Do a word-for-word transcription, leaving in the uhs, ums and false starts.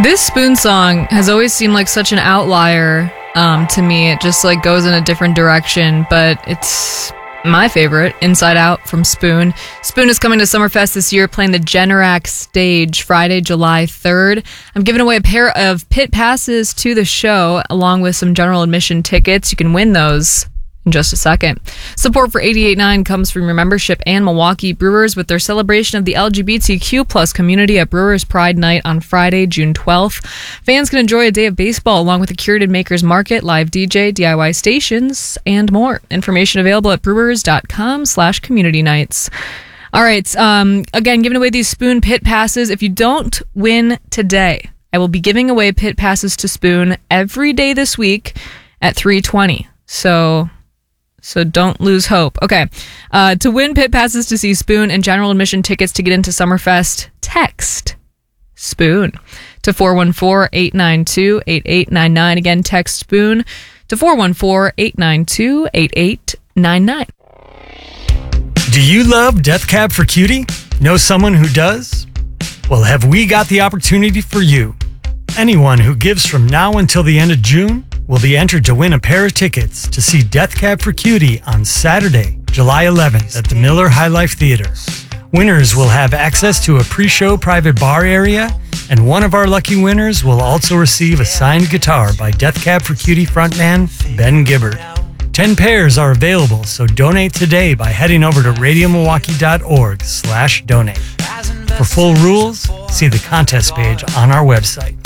This Spoon song has always seemed like such an outlier um, to me. It just like goes in a different direction, but it's my favorite, Inside Out from Spoon. Spoon is coming to Summerfest this year, playing the Generac stage Friday, July third. I'm giving away a pair of pit passes to the show, along with some general admission tickets. You can win those in just a second. Support for eighty-eight point nine comes from your membership and Milwaukee Brewers with their celebration of the L G B T Q plus community at Brewers Pride Night on Friday, June twelfth. Fans can enjoy a day of baseball along with a curated makers market, live D J, D I Y stations, and more. Information available at brewers.com slash community nights. All right. Um, again, giving away these Spoon pit passes. If you don't win today, I will be giving away pit passes to Spoon every day this week at three twenty. So... So don't lose hope. Okay. Uh, to win pit passes to see Spoon and general admission tickets to get into Summerfest, text Spoon to four one four, eight nine two, eight eight nine nine. Again, text Spoon to four one four, eight nine two, eight eight nine nine. Do you love Death Cab for Cutie? Know someone who does? Well, have we got the opportunity for you? Anyone who gives from now until the end of June will be entered to win a pair of tickets to see Death Cab for Cutie on Saturday, July eleventh at the Miller High Life Theater. Winners will have access to a pre-show private bar area, and one of our lucky winners will also receive a signed guitar by Death Cab for Cutie frontman Ben Gibbard. Ten pairs are available, so donate today by heading over to radiomilwaukee.org slash donate. For full rules, see the contest page on our website.